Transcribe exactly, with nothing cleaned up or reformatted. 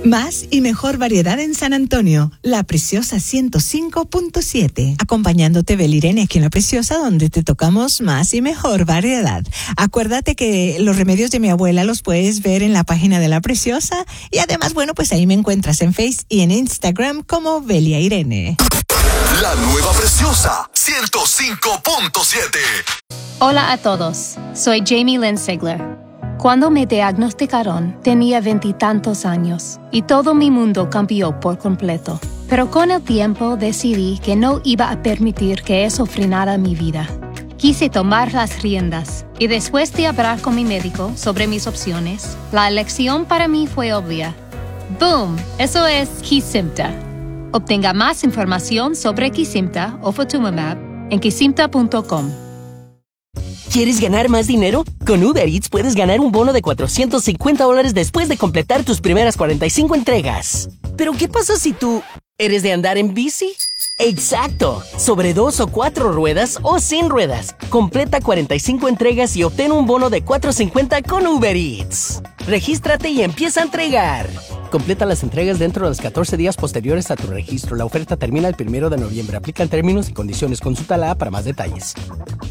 Más y mejor variedad en San Antonio. La Preciosa ciento cinco punto siete. Acompañándote Belirene aquí en La Preciosa, donde te tocamos más y mejor variedad. Acuérdate que los remedios de mi abuela los puedes ver en la página de La Preciosa. Y además, bueno, pues ahí me encuentras en Face y en Instagram como Belia Irene. La nueva Preciosa ciento cinco punto siete. Hola a todos. Soy Jamie Lynn Sigler. Cuando me diagnosticaron, tenía veintitantos años y todo mi mundo cambió por completo. Pero con el tiempo decidí que no iba a permitir que eso frenara mi vida. Quise tomar las riendas y después de hablar con mi médico sobre mis opciones, la elección para mí fue obvia. ¡Boom! Eso es Kesimpta. Obtenga más información sobre Kesimpta o Ofatumumab en kesimpta punto com. ¿Quieres ganar más dinero? Con Uber Eats puedes ganar un bono de cuatrocientos cincuenta dólares después de completar tus primeras cuarenta y cinco entregas. ¿Pero qué pasa si tú eres de andar en bici? ¡Exacto! Sobre dos o cuatro ruedas o sin ruedas. Completa cuarenta y cinco entregas y obtén un bono de cuatrocientos cincuenta con Uber Eats. Regístrate y empieza a entregar. Completa las entregas dentro de los catorce días posteriores a tu registro. La oferta termina el primero de noviembre. Aplican términos y condiciones. Consulta la app para más detalles.